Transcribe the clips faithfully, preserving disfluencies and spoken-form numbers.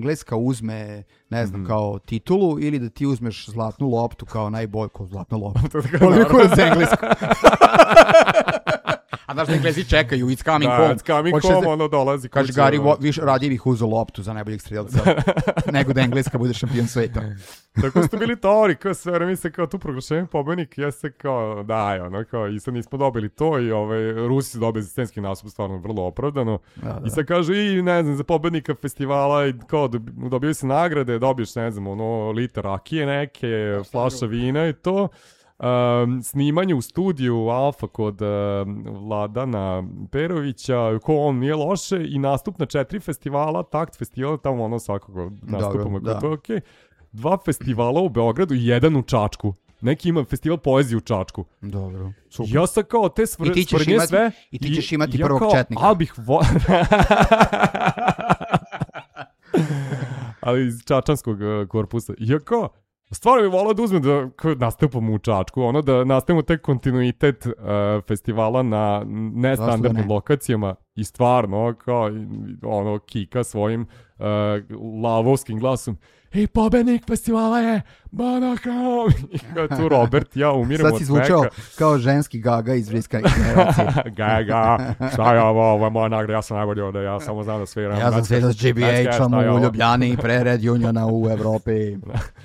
Engleska uzme, ne znam, mm-hmm. kao titulu ili da ti uzmeš zlatnu loptu kao najbolj, kao zlatnu loptu. Koliko je za Englesku? A znaš da Englezi čekaju, it's coming da, home. It's coming home, da, ono dolazi. Kaže Gary, vo, viš, radije bih uzeo loptu za najboljeg strelca nego da Engleska bude šampion sveta. Tako ste bili teori, kao sve vreme se kao tu proglašenje pobednik, jeste kao, da, ono, kao, i sad nismo dobili to i ovaj, Rusi su dobili scenski nastup, stvarno vrlo opravdano. Da, da. I sad kažu, i ne znam, za pobednika festivala, i kao, dobiju se nagrade, dobiješ, ne znam, ono, liter rakije neke, flaša vina i to. Um, snimanje u studiju Alfa kod uh, Vladana Perovića, ko on nije loše, i nastup na četiri festivala, Takt festival, tamo ono svakako nastupamo. Dobro, da. Okay. Dva festivala u Beogradu i jedan u Čačku. Neki ima festival poezije u Čačku. Dobro. Super. Ja sam kao te svr- sprnje sve. I ti ćeš imati ja prvog kao, četnika. Ali bih vo... ali iz Čačanskog uh, korpusa. Ja kao, stvarno bi volao da uzmem da nastupamo u Čačku, ono da nastavimo taj kontinuitet uh, festivala na nestandardnim ne? lokacijama i stvarno kao ono Kika svojim uh, lavovskim glasom. Ej, pobednik festivala je Bana Kao. I kao tu Robert, ja umirem od smeka. Sad si zvučao kao ženski Gaga iz Vriska generacije. Gaga, šta je ovo, ovo je moja nagrada, ja sam najbolji ovde, ja samo znam da sviram. Ja sam sviram s G B H-om u Ljubljani i pre Red Uniona u Evropi.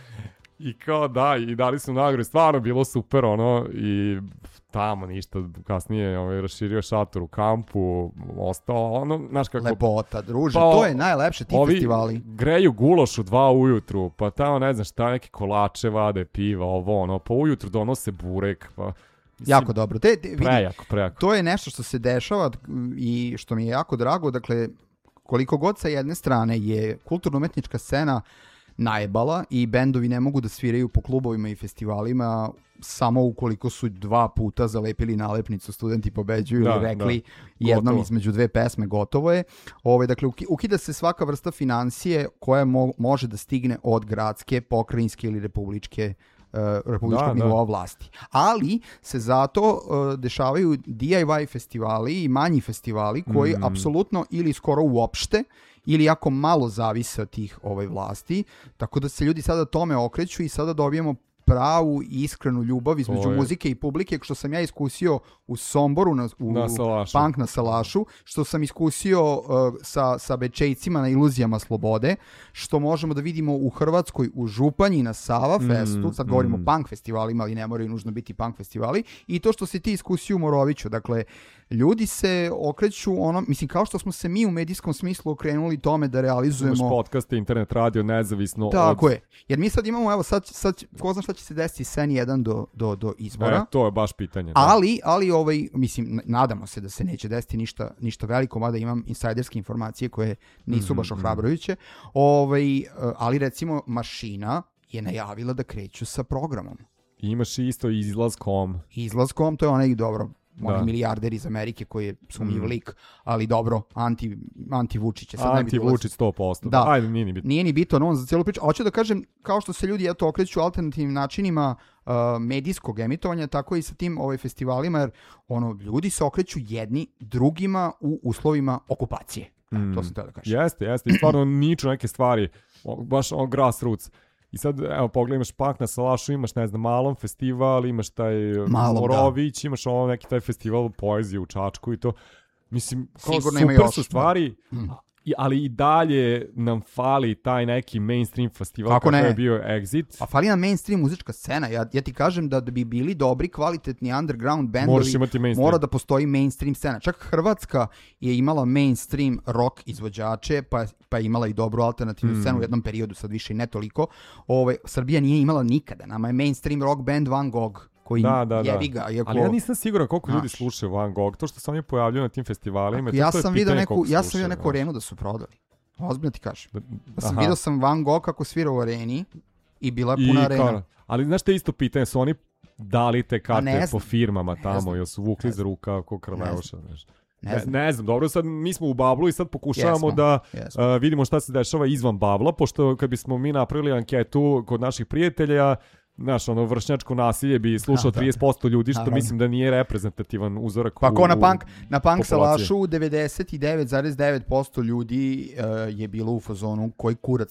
I kao da, i dali su nagradu, stvarno bilo super, ono, i tamo ništa, kasnije ovaj, raširio šator u kampu, ostao, ono, znaš kako... Lepota, druže, pa, to je najlepše, ti ovi festivali. Greju guloš u dva ujutru, pa tamo, ne znam šta, neke kolače vade, piva, ovo, ono, pa ujutru donose burek, pa... Mislim, jako dobro. Te, te, vidi, prejako, prejako. To je nešto što se dešava i što mi je jako drago, dakle, koliko god sa jedne strane je kulturno-umetnička scena najbala i bendovi ne mogu da sviraju po klubovima i festivalima samo ukoliko su dva puta zalepili nalepnicu studenti pobeđuju da, ili rekli da. jednom gotovo. Između dve pesme gotovo je. Ove, dakle, ukida se svaka vrsta financije koja mo- može da stigne od gradske, pokrajinske ili republičke Uh, republičkog da, nivoa da. vlasti. Ali se zato uh, dešavaju D I Y festivali i manji festivali koji mm. apsolutno ili skoro uopšte ili jako malo zavise od tih ovaj vlasti, tako da se ljudi sada tome okreću i sada dobijemo pravu i iskrenu ljubav između je... muzike i publike, što sam ja iskusio u Somboru, na, u na Punk na Salašu, što sam iskusio uh, sa, sa Bečejcima na Iluzijama slobode, što možemo da vidimo u Hrvatskoj u Županji na Sava festu, mm, sad govorimo mm. o punk festivalima, ali ne moraju nužno biti punk festivali, i to što se ti iskusio u Moroviću. Dakle, ljudi se okreću ono, mislim, kao što smo se mi u medijskom smislu okrenuli tome da realizujemo... Imaš podcaste, internet, radio, nezavisno Tako od... Tako je. Jer mi sad imamo, evo, sad, sad ko zna šta će se desiti S N jedan do, do, do izbora. E, to je baš pitanje. Da. Ali, ali ovaj, mislim, nadamo se da se neće desiti ništa, ništa veliko, mada imam insajderske informacije koje nisu mm-hmm. baš ohrabrujuće. Ovaj, ali recimo Mašina je najavila da kreću sa programom. I imaš isto izlaz.com. Izlaz.com, to je onaj dobro, onaj milijarder iz Amerike koji je sumnjiv mm. lik, ali dobro, anti, anti Vučić je sad anti Vučić sto posto. Da, ajde, nije ni bitno. Nije ni bitno, on za cijelu priču. A hoću da kažem, kao što se ljudi eto okreću alternativnim načinima uh, medijskog emitovanja, tako i sa tim ovaj festivalima, jer ono, ljudi se okreću jedni drugima u uslovima okupacije. Mm. To sam teo da kažem. Jeste, jeste. I stvarno niču neke stvari, baš on grassroots. I sad, evo, pogledaj, imaš Punk na Salašu, imaš, ne znam, Malom festival, imaš taj Malom, Morović, da. Imaš ovo neki taj festival poezije u Čačku i to. Mislim, kao sigurno super su stvari, mm. I, ali i dalje nam fali taj neki mainstream festival kako je bio Exit. A fali nam mainstream muzička scena. Ja, ja ti kažem da, da bi bili dobri, kvalitetni underground bendovi, mora da postoji mainstream scena. Čak Hrvatska je imala mainstream rock izvođače, pa, pa je imala i dobru alternativnu mm. scenu u jednom periodu, sad više i ne toliko. Ove, Srbija nije imala nikada. Nama je mainstream rock band Van Gogh. Koji da, da, jebi ga, iako... Ali ja nisam siguran koliko ljudi slušaju Van Gogh. To što se oni pojavljaju na tim festivalima... Ako, ja, sam vidio neku, ja sam vidio neku arenu da su prodali. Ozbiljno ti kažem. Da sam vidio sam Van Gogh kako svira u areni i bila je puna I, arena. Kao, ali znaš te isto pitanje, su oni dali te karte po firmama tamo, jel su vukli za ruka ko Krleoša, znaš. Ne znam. Ne, ne znam, dobro, sad mi smo u bablu i sad pokušavamo Jesmo. da Jesmo. Uh, vidimo šta se dešava izvan babla, pošto kad bismo mi napravili anketu kod naših prijatelja, znaš, ono, vršnjačko nasilje bi slušao trideset posto ljudi, što mislim da nije reprezentativan uzorak pa u Pa ko na punk, na punk Salašu devedeset devet zarez devet posto ljudi uh, je bilo u fazonu koji kurac